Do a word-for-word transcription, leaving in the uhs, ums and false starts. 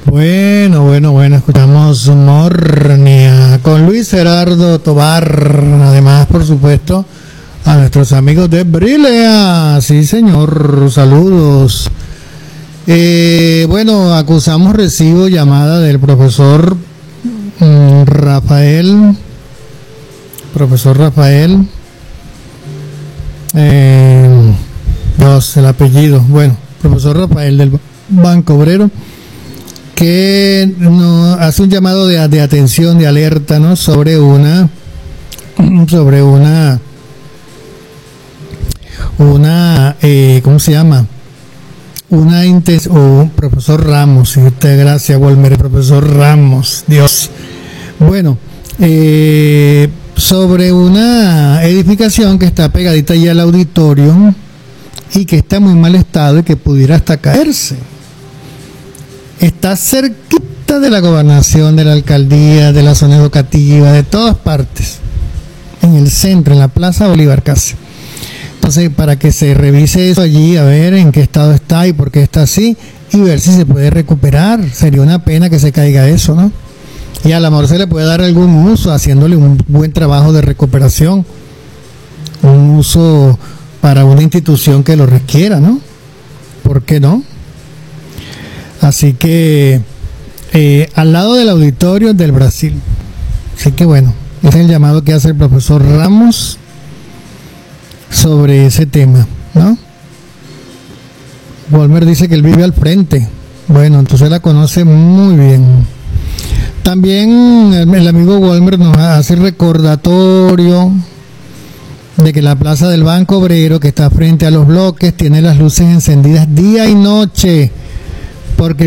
Bueno, bueno, bueno, escuchamos Mornia con Luis Gerardo Tobar, además, por supuesto, a nuestros amigos de Brilea, sí señor, saludos. Eh, bueno, acusamos recibo llamada del profesor mm, Rafael, profesor Rafael, eh, Dios, el apellido, bueno, profesor Rafael del Banco Obrero, que no, hace un llamado de, de atención, de alerta, ¿no? Sobre una, sobre una, una, eh, ¿cómo se llama? Una intención, oh, profesor Ramos, y usted, gracias, Walmer, profesor Ramos, Dios. Bueno, eh, sobre una edificación que está pegadita allí al auditorio y que está en muy mal estado y que pudiera hasta caerse. Está cerquita de la gobernación, de la alcaldía, de la zona educativa, de todas partes, en el centro, en la Plaza Bolívar casi. Entonces, para que se revise eso allí, a ver en qué estado está y por qué está así, y ver si se puede recuperar. Sería una pena que se caiga eso, ¿no? Y a lo mejor se le puede dar algún uso, haciéndole un buen trabajo de recuperación, un uso para una institución que lo requiera, ¿no? ¿Por qué no? Así que eh, al lado del auditorio del Brasil. Así que bueno, ese es el llamado que hace el profesor Ramos sobre ese tema, ¿no? Walmer dice que él vive al frente. Bueno, entonces la conoce muy bien. También el, el amigo Walmer nos hace recordatorio de que la plaza del Banco Obrero, que está frente a los bloques, tiene las luces encendidas día y noche, porque